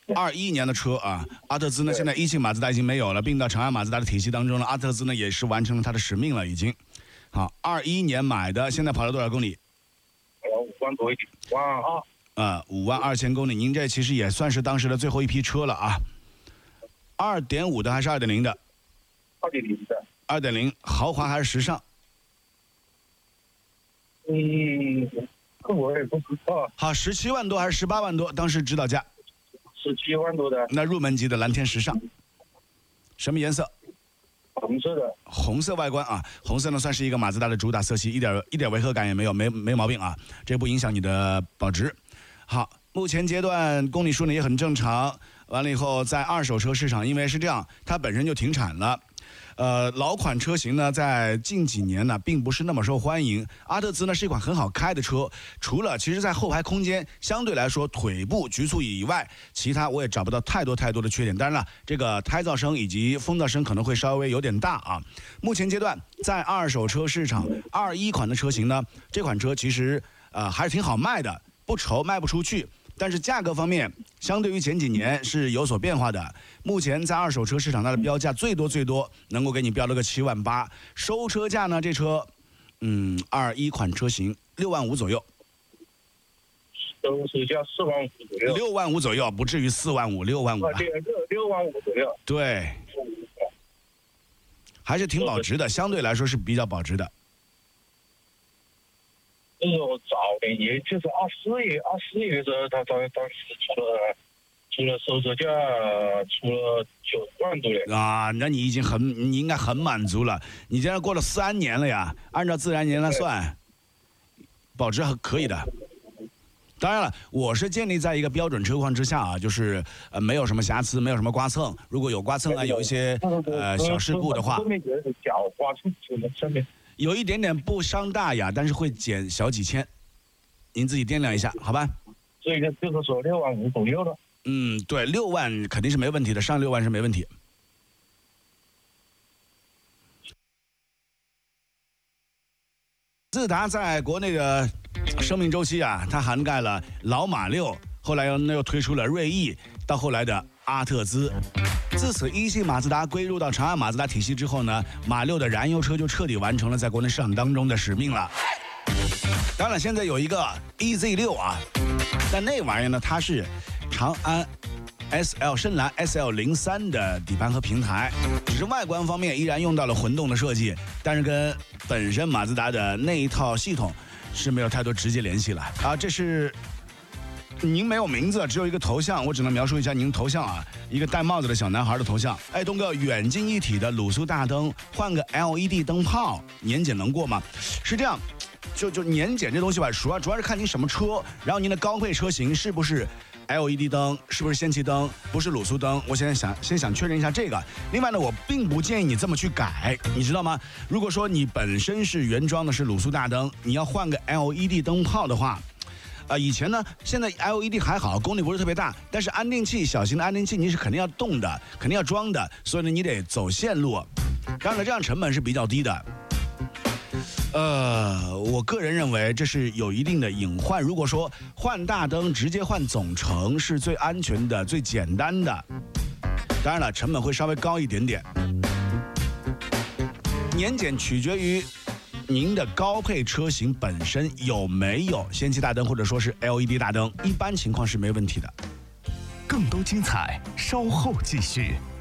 21年的车啊，阿特兹呢现在一汽马自达已经没有了，并到长安马自达的体系当中了。阿特兹呢也是完成了它的使命了，已经。好，21年买的，现在跑了多少公里 5万多一点 ，5万2000公里。您这其实也算是当时的最后一批车了啊。2.5的还是2.0的 ？2.0的。 2.0，豪华还是时尚？ 这我也不知道。 好，17万多还是18万多？当时指导价 17万多的。 那入门级的蓝天时尚，什么颜色？ 红色的。 红色外观啊，红色呢算是一个马自达的主打色系，一点违和感也没有，没毛病啊，这不影响你的保值。好，目前阶段公里数呢也很正常。完了以后，在二手车市场，因为是这样，它本身就停产了。老款车型呢，在近几年呢，并不是那么受欢迎。阿特兹呢是一款很好开的车，除了其实在后排空间相对来说腿部局促以外，其他我也找不到太多的缺点。当然了，这个胎噪声以及风噪声可能会稍微有点大啊。目前阶段在二手车市场，21款的车型呢，这款车其实还是挺好卖的，不愁卖不出去。但是价格方面，相对于前几年是有所变化的。目前在二手车市场，它的标价最多能够给你标了个7万8，收车价呢，这车，21款车型6万5左右。 收价4万5左右。 6万5左右，不至于4万5，6万5。 对，6万5左右。 对，还是挺保值的，相对来说是比较保值的。 我早年就是24月的时候，他当时出了收车价，出了9万多的啊，那你应该很满足了。你现在过了3年了呀，按照自然年来算，保值还可以的。当然了，我是建立在一个标准车况之下啊，就是没有什么瑕疵，没有什么刮蹭。如果有刮蹭啊，有一些小事故的话， 小刮蹭上面。 有一点点不伤大雅，但是会减小几千，您自己掂量一下，好吧？ 所以就是说6万5左右了。 对，6万肯定是没问题的，上6万是没问题。自达在国内的生命周期啊，它涵盖了老马6，后来又推出了锐意，到后来的阿特兹。自此，一汽马自达归入到长安马自达体系之后呢，马6的燃油车就彻底完成了在国内市场当中的使命了。当然，现在有一个 EZ6啊，但那玩意儿呢，它是长安 SL 深蓝 SL03 的底盘和平台，只是外观方面依然用到了混动的设计，但是跟本身马自达的那一套系统是没有太多直接联系了啊。这是您没有名字，只有一个头像，我只能描述一下您头像啊，一个戴帽子的小男孩的头像。哎，东哥，远近一体的卤素大灯，换个 LED 灯泡，年检能过吗？是这样，就年检这东西吧，主要是看您什么车，然后您的高配车型是不是 LED 灯，是不是氙气灯，不是卤素灯。我先想确认一下这个。另外呢，我并不建议你这么去改，你知道吗？如果说你本身是原装的是卤素大灯，你要换个 LED 灯泡的话。以前呢，现在 LED 还好，功率不是特别大，但是安定器，小型的安定器你是肯定要动的，肯定要装的，所以呢，你得走线路。当然了，这样成本是比较低的。我个人认为这是有一定的隐患。如果说换大灯直接换总成是最安全的、最简单的，当然了，成本会稍微高一点点。年检取决于您的高配车型本身有没有氙气大灯或者说是 LED 大灯，一般情况是没问题的。 更多精彩稍后继续。